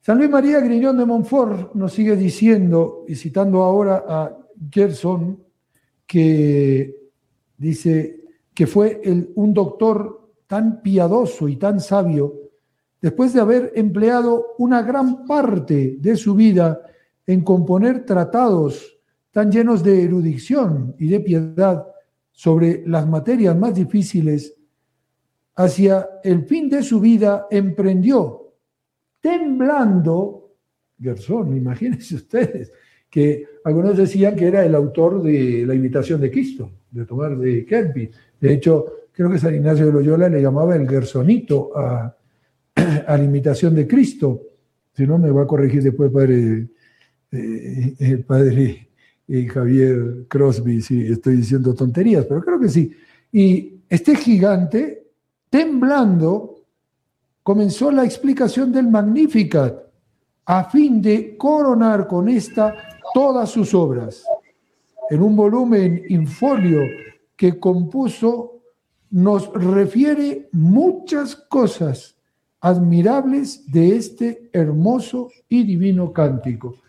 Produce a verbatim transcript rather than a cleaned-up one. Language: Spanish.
San Luis María Griñón de Montfort nos sigue diciendo, y citando ahora a Gerson, que dice que fue el, un doctor tan piadoso y tan sabio, después de haber empleado una gran parte de su vida en componer tratados tan llenos de erudición y de piedad sobre las materias más difíciles, hacia el fin de su vida emprendió, temblando, Gerson, imagínense ustedes, que algunos decían que era el autor de La Imitación de Cristo, de Tomás de Kempis. De hecho, creo que San Ignacio de Loyola le llamaba el Gersonito a, a La Imitación de Cristo. Si no, me va a corregir después el padre, eh, el padre eh, Javier Crosby, si estoy diciendo tonterías, pero creo que sí. Y este gigante, temblando, comenzó la explicación del Magnificat a fin de coronar con esta todas sus obras. En un volumen infolio que compuso, nos refiere muchas cosas admirables de este hermoso y divino cántico.